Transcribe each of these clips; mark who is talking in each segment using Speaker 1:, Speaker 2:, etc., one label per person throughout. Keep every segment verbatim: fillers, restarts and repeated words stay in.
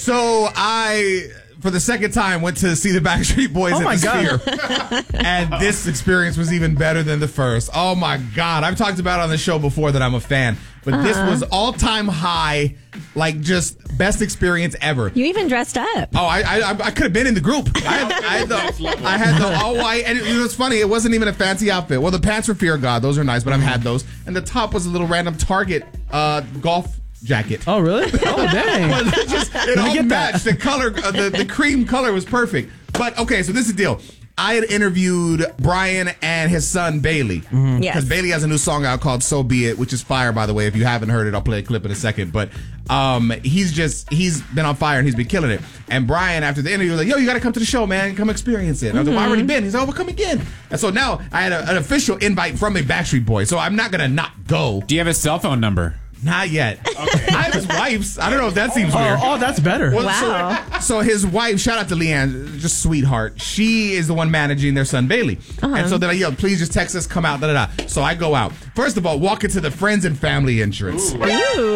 Speaker 1: So I, for the second time, went to see the Backstreet Boys
Speaker 2: oh
Speaker 1: at
Speaker 2: my
Speaker 1: the Sphere. And this experience was even better than the first. Oh my God. I've talked about on the show before that I'm a fan. But uh-huh. this was all-time high, like just best experience ever.
Speaker 3: You even dressed up.
Speaker 1: Oh, I I, I could have been in the group. I had, I had, the, I had the all white, and it, it was funny. It wasn't even a fancy outfit. Well, the pants were Fear of God. Those are nice, but I've had those. And the top was a little random Target uh, golf jacket.
Speaker 2: Oh, really? Oh, dang.
Speaker 1: Well, it just, it all matched. The color, uh, the, the cream color was perfect. But, okay, so this is the deal. I had interviewed Brian and his son, Bailey.
Speaker 3: Mm-hmm. Yes.
Speaker 1: Because Bailey has a new song out called So Be It, which is fire, by the way. If you haven't heard it, I'll play a clip in a second. But um, he's just, he's been on fire and he's been killing it. And Brian, after the interview, was like, yo, you got to come to the show, man. Come experience it. And I was like, well, I already been. He's like, oh, well, come again. And so now I had a, an official invite from a Backstreet Boy. So I'm not going to not go.
Speaker 4: Do you have his cell phone number?
Speaker 1: Not yet. Okay. I have his wife's. I don't know if that seems
Speaker 2: oh,
Speaker 1: weird.
Speaker 2: Oh, that's better.
Speaker 1: Well,
Speaker 3: wow.
Speaker 1: So, so his wife, shout out to Leanne, just sweetheart. She is the one managing their son, Bailey. Uh-huh. And so they're like, yo, please just text us, come out, da da da. So I go out. First of all, walk into the friends and family entrance.
Speaker 3: Ooh.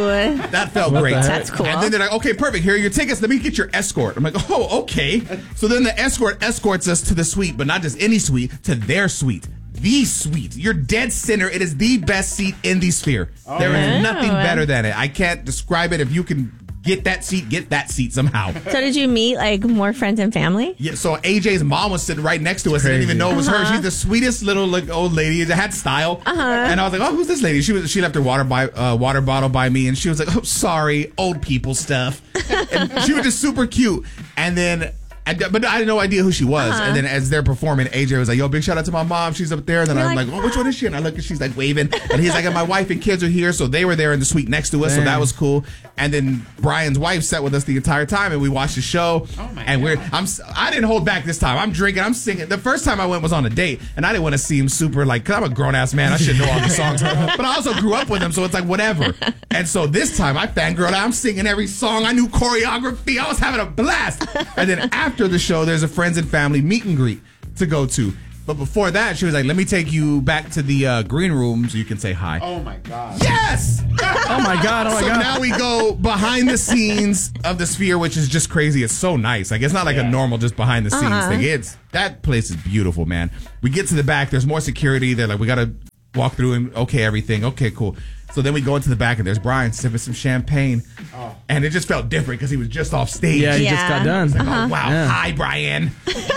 Speaker 1: That felt
Speaker 2: What
Speaker 1: great.
Speaker 2: the heck?
Speaker 3: That's cool.
Speaker 1: And then they're like, okay, perfect. Here are your tickets. Let me get your escort. I'm like, oh, okay. So then the escort escorts us to the suite, but not just any suite, to their suite. The suite. You're dead center. It is the best seat in the Sphere. Oh. There is nothing better than it. I can't describe it. If you can get that seat, get that seat somehow.
Speaker 3: So did you meet like more friends and family?
Speaker 1: Yeah. So A J's mom was sitting right next to us. I didn't even know it was
Speaker 3: uh-huh.
Speaker 1: her. She's the sweetest little like old lady. It had style.
Speaker 3: Uh-huh.
Speaker 1: And I was like, oh, who's this lady? She was. She left her water by uh, water bottle by me, and she was like, oh, sorry, old people stuff. And she was just super cute. And then. But I had no idea who she was. Uh-huh. And then as they're performing, A J was like, yo, big shout out to my mom. She's up there. And then You're I'm like, like oh, which one is she? And I look and she's like waving. And he's like, and my wife and kids are here. So they were there in the suite next to us. Dang. So that was cool. And then Brian's wife sat with us the entire time. And we watched the show. Oh my and God. we're, I'm, I didn't hold back this time. I'm drinking. I'm singing. The first time I went was on a date. And I didn't want to seem super like, because I'm a grown ass man. I should know all the songs. But I also grew up with them. So it's like, whatever. And so this time I fangirled. I'm singing every song. I knew choreography. I was having a blast. And then after the show, there's a friends and family meet and greet to go to. But before that, she was like, let me take you back to the uh, green room so you can say hi.
Speaker 4: Oh, my God.
Speaker 1: Yes!
Speaker 2: Oh, my God. Oh, my
Speaker 1: so
Speaker 2: God.
Speaker 1: So now we go behind the scenes of the Sphere, which is just crazy. It's so nice. Like, it's not like yeah. a normal just behind the scenes uh-huh. thing. It's, that place is beautiful, man. We get to the back. There's more security. They're like, we got to walk through and okay, everything. Okay, cool. So then we go into the back and there's Brian sipping some champagne. Oh. And it just felt different because he was just off stage.
Speaker 2: Yeah, he
Speaker 3: yeah.
Speaker 2: just got done.
Speaker 1: It's like,
Speaker 3: uh-huh.
Speaker 1: oh, wow.
Speaker 2: Yeah.
Speaker 1: Hi, Brian.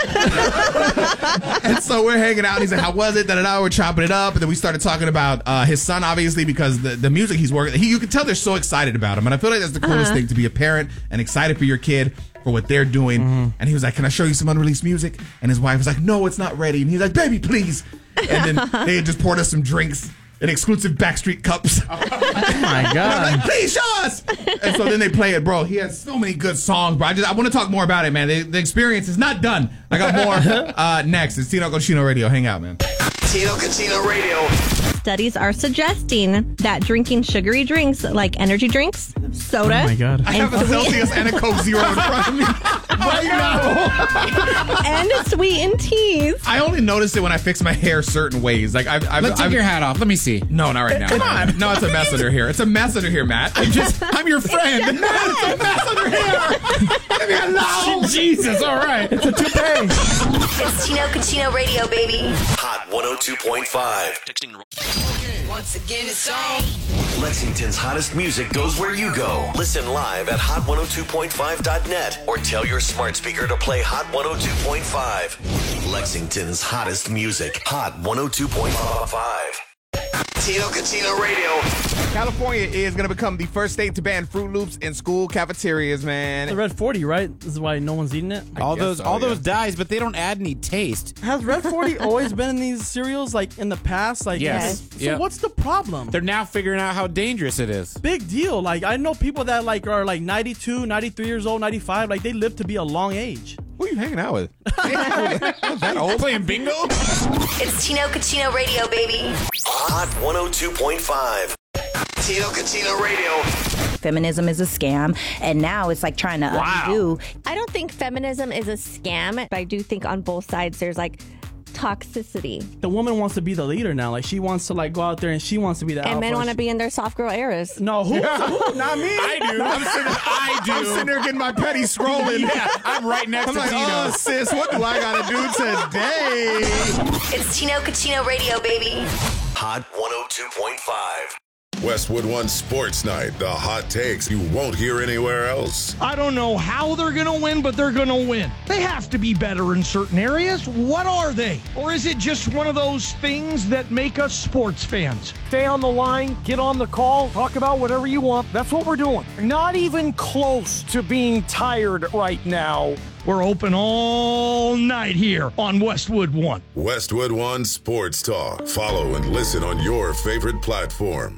Speaker 1: And so we're hanging out. And he's like, how was it? Da, da, da. We're chopping it up. And then we started talking about uh, his son, obviously, because the, the music he's working, he, you can tell they're so excited about him. And I feel like that's the coolest uh-huh. thing, to be a parent and excited for your kid for what they're doing. Mm-hmm. And he was like, can I show you some unreleased music? And his wife was like, no, it's not ready. And he's like, baby, please. And then they had just poured us some drinks in exclusive Backstreet cups.
Speaker 2: Oh my God.
Speaker 1: I'm like, please show us. And so then they play it, bro. He has so many good songs, bro. I just I want to talk more about it, man. The, the experience is not done. I got more uh, next. It's Tino Cochino Radio. Hang out, man.
Speaker 5: Tino Cochino Radio.
Speaker 3: Studies are suggesting that drinking sugary drinks like energy drinks, soda,
Speaker 2: oh my God.
Speaker 1: I have a
Speaker 3: sweet-
Speaker 1: Celsius and a Coke Zero in front of me right now.
Speaker 3: and sweetened teas.
Speaker 1: I only noticed it when I fix my hair certain ways. Like I've, I've,
Speaker 4: Let's take
Speaker 1: I've,
Speaker 4: your hat off. Let me see.
Speaker 1: No, not right now.
Speaker 4: Come on.
Speaker 1: No, it's a mess under here. It's a mess under here, Matt. I'm just, I'm your friend. Matt, it's a mess under here. Leave me alone.
Speaker 4: Jesus, all right.
Speaker 2: It's a toupee.
Speaker 6: It's Tino Cochino Radio, baby.
Speaker 5: Hot one oh two point five.
Speaker 7: Texting.
Speaker 6: Once again, it's on.
Speaker 5: Lexington's hottest music goes where you go. Listen live at hot one oh two point five dot net or tell your smart speaker to play Hot one oh two point five. Lexington's hottest music. Hot one oh two point five. Tino Cochino Radio.
Speaker 1: California is going to become the first state to ban Fruit Loops in school cafeterias, man.
Speaker 2: The Red forty, right? This is why no one's eating it?
Speaker 4: All those
Speaker 1: so,
Speaker 4: all
Speaker 1: yeah.
Speaker 4: those dyes, but they don't add any taste.
Speaker 2: Has Red forty always been in these cereals, like, in the past? Like,
Speaker 4: Yes.
Speaker 2: So
Speaker 4: Yep.
Speaker 2: what's the problem?
Speaker 4: They're now figuring out how dangerous it is.
Speaker 2: Big deal. Like, I know people that, like, are, like, ninety-two, ninety-three years old, ninety-five. Like, they live to be a long age.
Speaker 1: Who are you hanging out with? That old?
Speaker 4: Playing bingo?
Speaker 6: It's Tino Cochino Radio, baby.
Speaker 5: Hot one oh two point five. Tino Cochino Radio.
Speaker 8: Feminism is a scam, and now it's like trying to
Speaker 4: Wow.
Speaker 8: undo.
Speaker 3: I don't think feminism is a scam. I do think on both sides there's like toxicity.
Speaker 2: The woman wants to be the leader now. Like, she wants to, like, go out there and she wants to be the
Speaker 3: And
Speaker 2: alpha.
Speaker 3: men want to
Speaker 2: She-
Speaker 3: be in their soft girl eras.
Speaker 2: No, who? who? Not me.
Speaker 4: I do. I'm sitting, I do.
Speaker 1: I'm sitting there getting my petty scrolling.
Speaker 4: Yeah, I'm right next
Speaker 1: I'm
Speaker 4: to
Speaker 1: like,
Speaker 4: Tino.
Speaker 1: oh, sis, what do I gotta do today?
Speaker 6: It's Tino Cucino Radio, baby.
Speaker 5: Hot one oh two point five.
Speaker 7: Westwood One Sports Night, the hot takes you won't hear anywhere else.
Speaker 9: I don't know how they're going to win, but they're going to win. They have to be better in certain areas. What are they? Or is it just one of those things that make us sports fans? Stay on the line, get on the call, talk about whatever you want. That's what we're doing. Not even close to being tired right now. We're open all night here on Westwood One.
Speaker 7: Westwood One Sports Talk. Follow and listen on your favorite platform.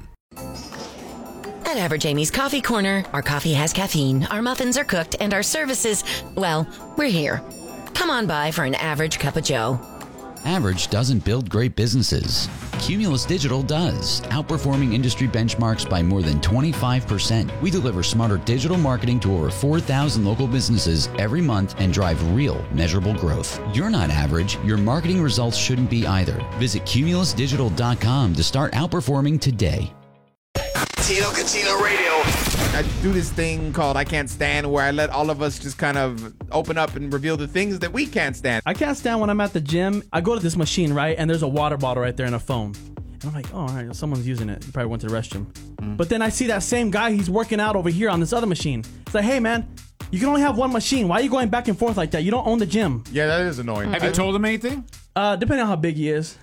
Speaker 10: At Average Amy's Coffee Corner, our coffee has caffeine, our muffins are cooked, and our services, well, we're here. Come on by for an average cup of joe.
Speaker 11: Average doesn't build great businesses. Cumulus Digital does, outperforming industry benchmarks by more than twenty-five percent. We deliver smarter digital marketing to over four thousand local businesses every month and drive real, measurable growth. You're not average. Your marketing results shouldn't be either. Visit cumulus digital dot com to start outperforming today.
Speaker 5: Tino Cucino Radio.
Speaker 1: I do this thing called I Can't Stand, where I let all of us just kind of open up and reveal the things that we can't stand.
Speaker 2: I can't stand when I'm at the gym. I go to this machine, right? And there's a water bottle right there and a phone. And I'm like, oh, all right, someone's using it. He probably went to the restroom. Mm. But then I see that same guy, he's working out over here on this other machine. It's like, hey, man, you can only have one machine. Why are you going back and forth like that? You don't own the gym.
Speaker 1: Yeah, that is annoying.
Speaker 4: Have you told him anything?
Speaker 2: Uh, depending on how big he is.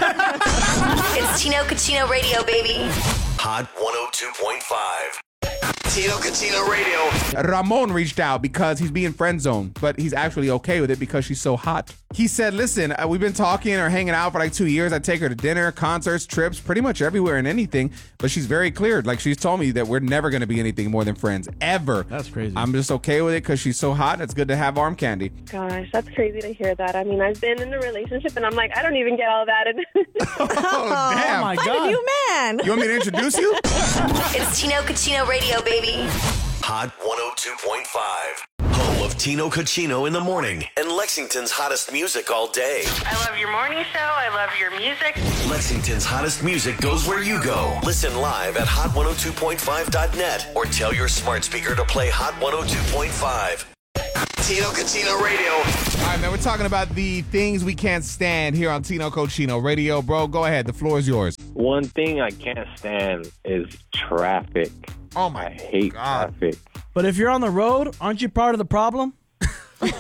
Speaker 6: It's Tino Cucino Radio, baby.
Speaker 5: Hot one oh two point five. Tino Cucino Radio.
Speaker 1: Ramon reached out because he's being friend zoned, but he's actually okay with it because she's so hot. He said, listen, uh, we've been talking or hanging out for like two years. I take her to dinner, concerts, trips, pretty much everywhere and anything, but she's very clear. Like, she's told me that we're never going to be anything more than friends, ever.
Speaker 2: That's crazy.
Speaker 1: I'm just okay with it because she's so hot and it's good to have arm candy.
Speaker 12: Gosh, that's crazy to hear that. I mean, I've been in a relationship and I'm like, I don't even get all that.
Speaker 1: Oh, damn.
Speaker 2: Oh, my
Speaker 3: What
Speaker 2: God.
Speaker 3: a new man.
Speaker 1: You want me to introduce you?
Speaker 6: It's Tino Cucino Radio, baby.
Speaker 5: Hot one oh two point five. Home of Tino Cucino in the morning and Lexington's hottest music all day.
Speaker 13: I love your morning show. I love your music.
Speaker 5: Lexington's hottest music goes where you go. Listen live at hot one oh two point five dot net or tell your smart speaker to play Hot one oh two point five. Tino Cucino Radio.
Speaker 1: All right, man, we're talking about the things we can't stand here on Tino Cucino Radio. Bro, go ahead. The floor is yours.
Speaker 14: One thing I can't stand is traffic.
Speaker 1: Oh, my
Speaker 14: I hate
Speaker 1: God.
Speaker 14: traffic.
Speaker 2: But if you're on the road, aren't you part of the problem?
Speaker 6: It's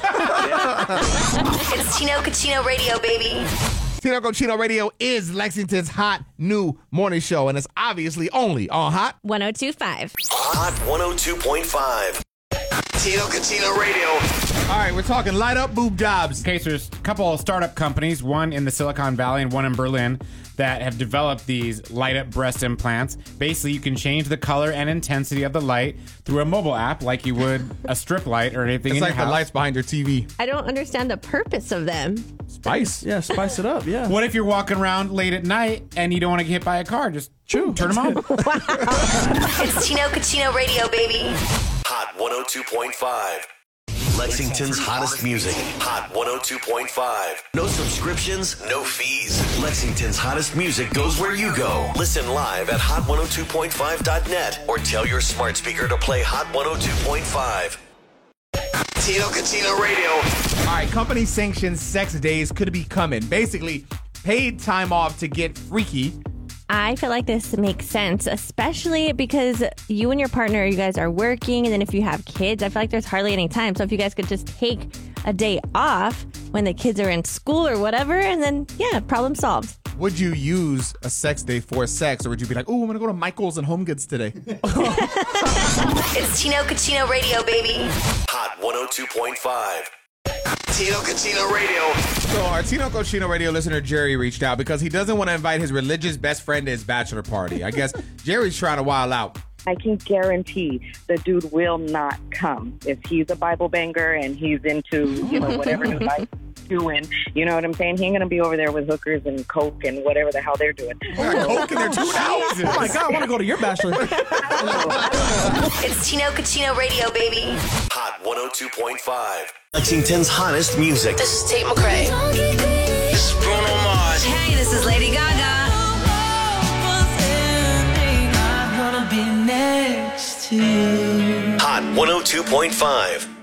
Speaker 6: Tino Cucino Radio, baby.
Speaker 1: Tino Cucino Radio is Lexington's hot new morning show, and it's obviously only on Hot
Speaker 3: one oh two point five.
Speaker 5: Hot one oh two point five. Tino Cucino Radio.
Speaker 1: All right, we're talking light up boob jobs.
Speaker 4: Okay, so there's a couple of startup companies, one in the Silicon Valley and one in Berlin, that have developed these light up breast implants. Basically, you can change the color and intensity of the light through a mobile app like you would a strip light or anything
Speaker 1: It's
Speaker 4: in
Speaker 1: like
Speaker 4: your
Speaker 1: the
Speaker 4: house.
Speaker 1: lights behind your T V.
Speaker 3: I don't understand the purpose of them.
Speaker 1: Spice.
Speaker 2: Yeah, spice it up, yeah.
Speaker 4: What if you're walking around late at night and you don't want to get hit by a car? Just
Speaker 2: True.
Speaker 4: turn them on.
Speaker 6: It's Tino Cucino Radio, baby.
Speaker 5: Hot one oh two point five. Lexington's hottest music. Hot one oh two point five. No subscriptions, no fees. Lexington's hottest music goes where you go. Listen live at hot one oh two point five dot net or tell your smart speaker to play Hot one oh two point five. Tino Cucino Radio.
Speaker 1: All right, company sanctioned sex days could be coming. Basically, paid time off to get freaky.
Speaker 3: I feel like this makes sense, especially because you and your partner, you guys are working, and then if you have kids, I feel like there's hardly any time. So if you guys could just take a day off when the kids are in school or whatever, and then, yeah, problem solved.
Speaker 1: Would you use a sex day for sex, or would you be like, oh, I'm going to go to Michael's and Home Goods today?
Speaker 6: It's Tino Cucino Radio, baby.
Speaker 5: Hot one oh two point five. Tino Cucino Radio.
Speaker 1: So our Tino Cucino Radio listener Jerry reached out because he doesn't want to invite his religious best friend to his bachelor party. I guess Jerry's trying to wild out.
Speaker 15: I can guarantee the dude will not come. If he's a Bible banger and he's into, you know, whatever the Bible's doing, you know what I'm saying? He ain't going to be over there with hookers and coke and whatever the hell they're doing.
Speaker 1: Coke in their two ounces.
Speaker 2: Oh, my God, I want to go to your bachelor.
Speaker 6: It's Tino Cucino Radio, baby.
Speaker 5: Hot one oh oh two point five. Lexington's hottest music.
Speaker 6: This is Tate McRae. This is Bruno Mars. Hey, this is Lady Gaga.
Speaker 5: Hot one oh two point five.